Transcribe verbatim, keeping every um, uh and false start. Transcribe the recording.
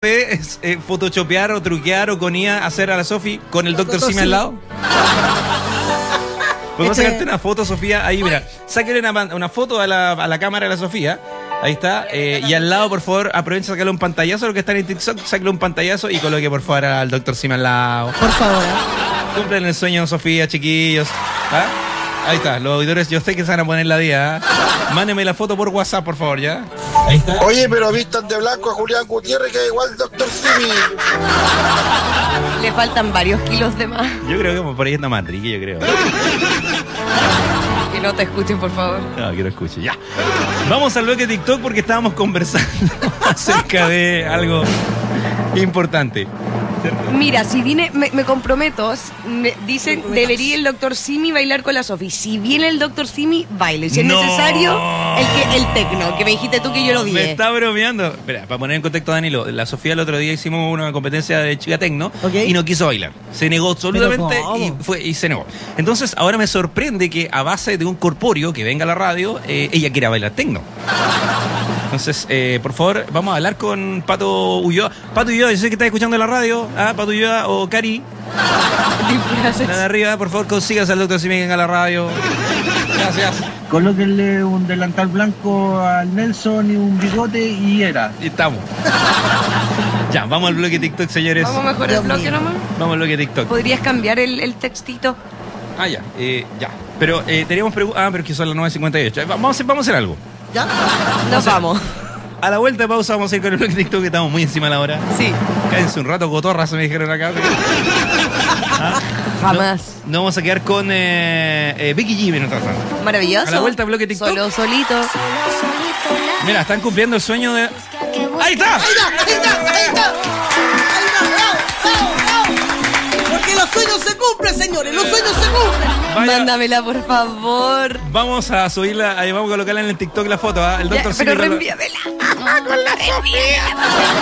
es eh, photoshopear o truquear o con I A hacer a la Sofi con el doctor Simi al lado? ¿Podemos Este... sacarte una foto, Sofía? Ahí, mira, sáquenle una, una foto a la, a la cámara de la Sofía. Ahí está. Eh, y al lado, por favor, aprovechen de sacarle un pantallazo a lo que están en TikTok, sáquenle un pantallazo y coloque, por favor, al doctor Simi al lado. Por favor. Cumplen el sueño, Sofía, chiquillos. ¿Ah? Ahí está, los auditores, yo sé que se van a poner la día. ¿eh? Mándenme la foto por WhatsApp, por favor, ¿ya? Ahí está. Oye, pero vistan de blanco a Julián Gutiérrez, que es igual doctor Simi. Le faltan varios kilos de más. Yo creo que por ahí anda Matrique, yo creo. Que no te escuchen, por favor. No, que no escuche, ya. Vamos al bloque de TikTok porque estábamos conversando acerca de algo importante. Mira, si viene, me, me comprometo, me dicen, debería el doctor Simi bailar con la Sofi. Si viene el doctor Simi, baile. Si es No. necesario, el que el tecno, que me dijiste tú que yo lo Me dije. está bromeando. Espera, para poner en contexto a Danilo, la Sofía el otro día hicimos una competencia de chica tecno Okay. y no quiso bailar. Se negó absolutamente ¿Pero cómo? y, fue, y se negó. Entonces, ahora me sorprende que a base de un corpóreo que venga a la radio, eh, ella quiera bailar tecno. Entonces, eh, por favor, vamos a hablar con Pato Ulloa. Pato Ulloa, yo sé que estás escuchando la radio. ¿Ah? Pato Ulloa o Cari. La de arriba, por favor, consigas al doctor Simi que venga a la radio. Gracias. Colóquenle un delantal blanco al Nelson y un bigote y era. Y estamos. Ya, vamos al bloque TikTok, señores. Vamos mejor al bloque nomás. Vamos al bloque TikTok. ¿Podrías cambiar el, el textito? Ah, ya, eh, ya. Pero eh, teníamos preguntas. Ah, pero es que son las nueve cincuenta y ocho. Vamos a hacer, vamos a hacer algo. ¿Ya? Nos vamos. A la vuelta de pausa vamos a ir con el bloque TikTok, que estamos muy encima de la hora. Sí. Cállense un rato, cotorras, me dijeron acá. ¿Ah? Jamás. No, no vamos a quedar con eh, eh, Vicky G. mientras tanto. Maravilloso. A la vuelta, bloque TikTok. Solo, solito. Mira, están cumpliendo el sueño de... ¡Ahí está! ¡Ahí está! ¡Ahí está! ¡Ahí está! ¡Ahí está! ¡Bravo! ¡Bravo! ¡Bravo! Porque los sueños se cumplen, señores. Los sueños se cumplen. Vaya, Mándamela, por favor. vamos a subirla, ahí vamos a colocarla en el TikTok la foto, ¿ah? El doctor Ya, pero Simi con la- reenvíamela. Con la Sofía.